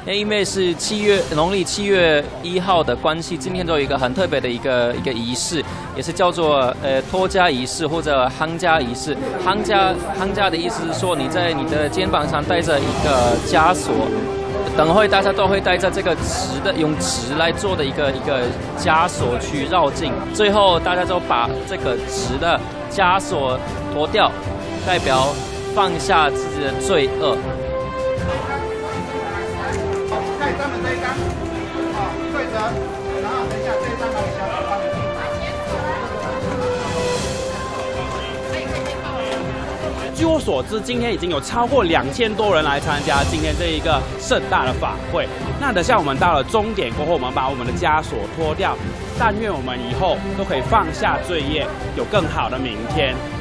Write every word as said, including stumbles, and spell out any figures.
那因为是七月农历七月一号的关系，今天都有一个很特别的一个一个仪式，也是叫做呃脱枷仪式或者夯枷仪式。夯枷夯枷的意思是说，你在你的肩膀上带着一个枷锁。等会大家都会带着这个纸的，用纸来做的一个一个枷锁去绕境，最后大家都把这个纸的枷锁脱掉，代表放下自己的罪恶。 可以专门这一张，好，对折，然后等一下这一张让小姐帮你订。 据我所知，今天已经有超过两千多人来参加今天这一个盛大的法会。那等下我们到了终点过后，我们把我们的枷锁脱掉，但愿我们以后都可以放下罪业，有更好的明天。